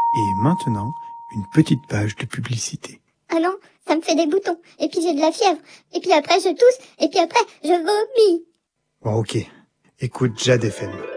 Et maintenant, une petite page de publicité. Ah non, ça me fait des boutons. Et puis j'ai de la fièvre. Et puis après je tousse. Et puis après je vomis. Bon, ok. Écoute Jade FM.